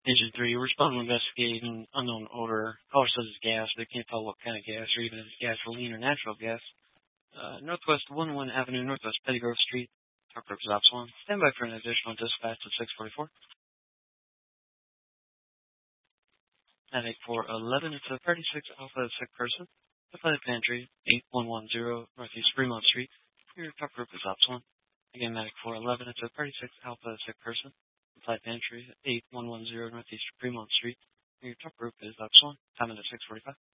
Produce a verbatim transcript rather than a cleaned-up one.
Engine three, we're responding to investigate an unknown odor. Caller says it's gas. They can't tell what kind of gas or even if it's gasoline or natural gas. Uh, Northwest one one Avenue, Northwest Pettygrove Street. Talk purpose ops one. Stand by for an additional dispatch at six forty-four. Attic four eleven, it's a thirty-six Alpha, sick person. Supply pantry, eight one one zero Northeast Fremont Street. Your talk group is ops one. Again, Attic four eleven, it's a thirty-six Alpha, sick person. Supply pantry, eight one one zero Northeast Fremont Street. Your top group is ops one. Time at six forty-five.